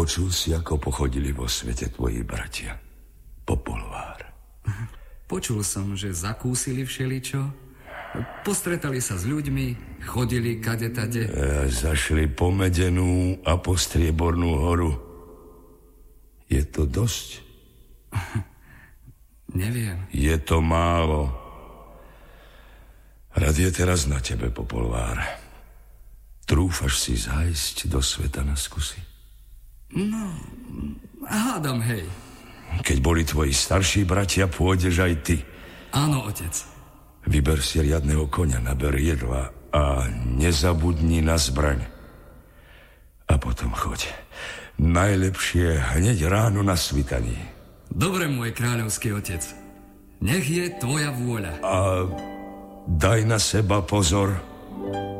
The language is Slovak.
Počul si, ako pochodili vo svete tvoji bratia? Popolvár. Počul som, že zakúsili všeličo, postretali sa s ľuďmi, chodili kade-tade. Zašli po Medenú a po Striebornú horu. Je to dosť? Neviem. Je to málo. Rad je teraz na tebe, Popolvár. Trúfaš si zájsť do sveta na skúsi? No, hádam, hej. Keď boli tvoji starší bratia, pôjdeš aj ty. Áno, otec. Vyber si riadneho koňa, naber jedla a nezabudni na zbraň. A potom choď. Najlepšie hneď ráno na svitaní. Dobre, môj kráľovský otec. Nech je tvoja vôľa. A daj na seba pozor.